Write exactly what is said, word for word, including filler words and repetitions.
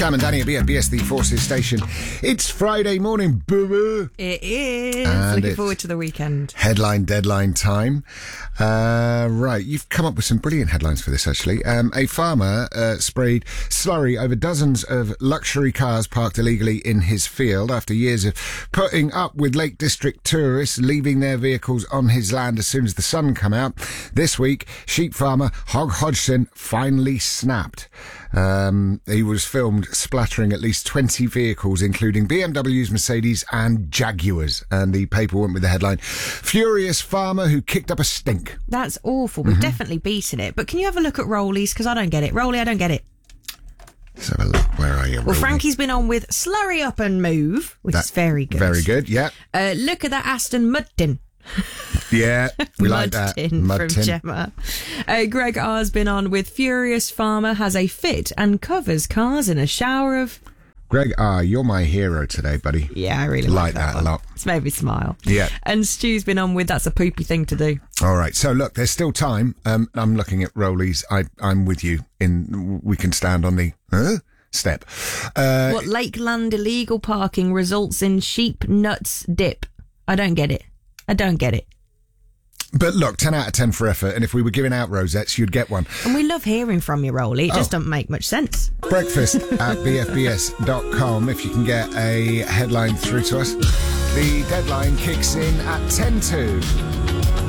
Cam and Danny at B F B S, the Forces station. It's Friday morning, boo-boo. It is. And Looking it's forward to the weekend. Headline deadline time. Uh, right, you've come up with some brilliant headlines for this, actually. Um, a farmer uh, sprayed slurry over dozens of luxury cars parked illegally in his field after years of putting up with Lake District tourists leaving their vehicles on his land as soon as the sun come out. This week, sheep farmer Hog Hodgson finally snapped. Um, he was filmed splattering at least twenty vehicles, including B M Ws, Mercedes and Jaguars. And the paper went with the headline, Furious Farmer Who Kicked Up a Stink. That's awful. We've mm-hmm. definitely beaten it. But can you have a look at Rollies? Because I don't get it. Rolly, I don't get it. Let's have a look. Where are you, Well, Rolly? Frankie's been on with Slurry Up and Move, which That, is very good. Very good, yeah. Uh, look at that Aston Mud Tin. Yeah, we like Mud that. tin Mud from tin. Gemma. Uh, Greg R's been on with Furious Farmer has a fit and covers cars in a shower of... Greg R, you're my hero today, buddy. Yeah, I really like like that, that one. a lot. It's made me smile. Yeah. And Stu's been on with That's a Poopy Thing to Do. All right, so look, there's still time. Um, I'm looking at Rollies. I, I'm with you. In we can stand on the huh? step. Uh, What Lakeland illegal parking results in sheep nuts dip? I don't get it. I don't get it. But look, ten out of ten for effort, and if we were giving out rosettes, you'd get one. And we love hearing from you, Rolly. It just Oh. doesn't make much sense. Breakfast at b f b s dot com if you can get a headline through to us. The deadline kicks in at ten to.